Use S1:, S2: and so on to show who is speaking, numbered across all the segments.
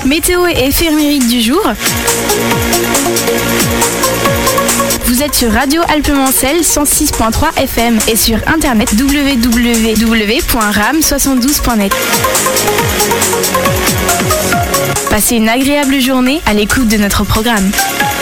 S1: Météo et éphéméride du jour. Vous êtes sur Radio Alpes-Mancel 106.3 FM et sur internet www.ram72.net. Passez une agréable journée à l'écoute de notre programme.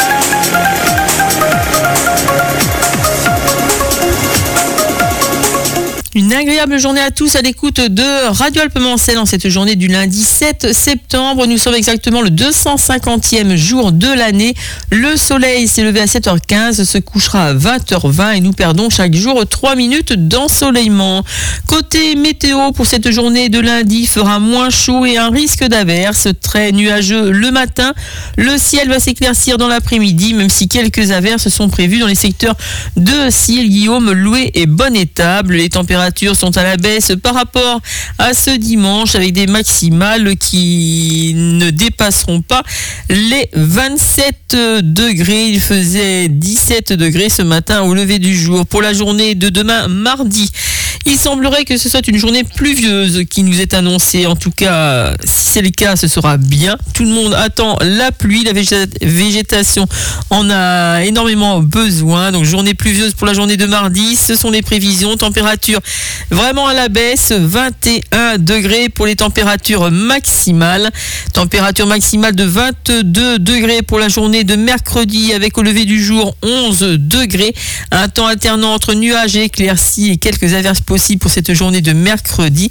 S2: Une agréable journée à tous à l'écoute de Radio Alpes-Mancel en cette journée du lundi 7 septembre. Nous sommes exactement le 250e jour de l'année. Le soleil s'est levé à 7h15, se couchera à 20h20 et nous perdons chaque jour 3 minutes d'ensoleillement. Côté météo, pour cette journée de lundi, fera moins chaud et un risque d'averse. Très nuageux le matin. Le ciel va s'éclaircir dans l'après-midi, même si quelques averses sont prévues dans les secteurs de Sille, Guillaume, Loué et Bonne-Étable. Les températures sont à la baisse par rapport à ce dimanche avec des maximales qui ne dépasseront pas les 27 degrés. Il faisait 17 degrés ce matin au lever du jour. Pour la journée de demain, mardi, il semblerait que ce soit une journée pluvieuse qui nous est annoncée. En tout cas, si c'est le cas, ce sera bien. Tout le monde attend la pluie. La végétation en a énormément besoin. Donc, journée pluvieuse pour la journée de mardi. Ce sont les prévisions. Température vraiment à la baisse. 21 degrés pour les températures maximales. Température maximale de 22 degrés pour la journée de mercredi avec au lever du jour 11 degrés. Un temps alternant entre nuages et éclaircies et quelques averses possibles pour cette journée de mercredi.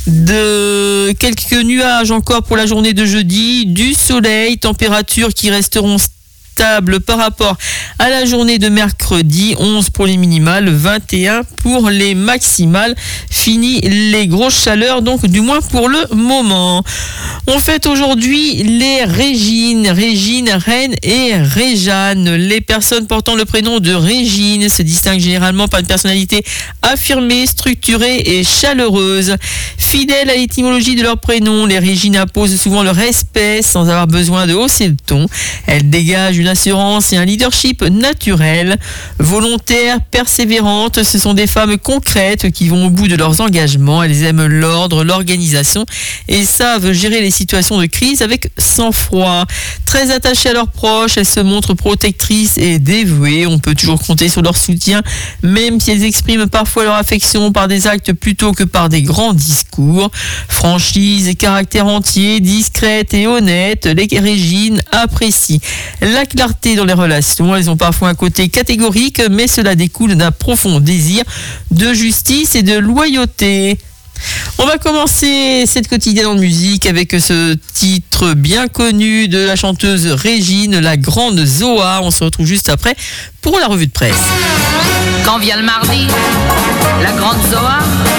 S2: Quelques nuages encore pour la journée de jeudi. Du soleil, températures qui resteront stable par rapport à la journée de mercredi, 11 pour les minimales, 21 pour les maximales. Fini les grosses chaleurs, donc du moins pour le moment. On fête aujourd'hui les Régine, Reine et Réjeanne. Les personnes portant le prénom de Régine se distinguent généralement par une personnalité affirmée, structurée et chaleureuse. Fidèles à l'étymologie de leur prénom, les Régines imposent souvent le respect sans avoir besoin de hausser le ton. Elles dégagent une assurance et un leadership naturel. Volontaires, persévérantes, ce sont des femmes concrètes qui vont au bout de leurs engagements. Elles aiment l'ordre, l'organisation et savent gérer les situations de crise avec sang-froid. Très attachées à leurs proches, elles se montrent protectrices et dévouées. On peut toujours compter sur leur soutien, même si elles expriment parfois leur affection par des actes plutôt que par des grands discours. Franchise et caractère entier, discrète et honnête, les Régines apprécient la clarté dans les relations. Elles ont parfois un côté catégorique, mais cela découle d'un profond désir de justice et de loyauté. On va commencer cette quotidienne en musique avec ce titre bien connu de la chanteuse Régine, la grande Zoa. On se retrouve juste après pour la revue de presse.
S3: Quand vient le mardi, la grande Zoa